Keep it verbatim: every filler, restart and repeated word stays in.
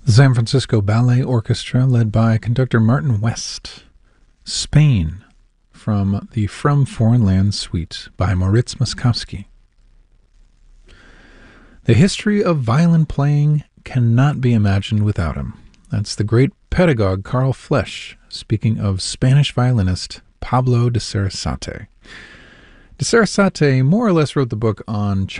The San Francisco Ballet Orchestra, led by conductor Martin West. Spain, from the From Foreign Lands Suite by Moritz Moszkowski. The history of violin playing cannot be imagined without him. That's the great pedagogue Carl Flesch, speaking of Spanish violinist Pablo de Sarasate. De Sarasate more or less wrote the book on